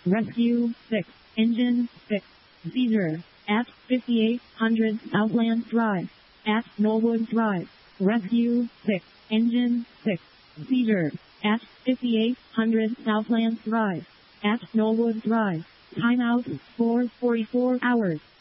Rescue 6. Engine 6. Seizure. At 5800 Southland Drive. At Knollwood Drive. Rescue 6. Engine 6. Seizure. At 5800 Southland Drive. At Knollwood Drive. Timeout for 44 hours.